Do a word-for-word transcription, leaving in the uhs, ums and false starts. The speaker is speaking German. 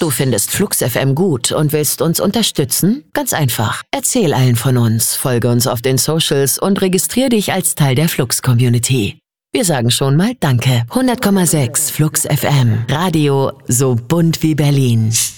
Du findest Flux F M gut und willst uns unterstützen? Ganz einfach. Erzähl allen von uns, folge uns auf den Socials und registrier dich als Teil der Flux-Community. Wir sagen schon mal Danke. hundert Komma sechs Flux F M. Radio so bunt wie Berlin.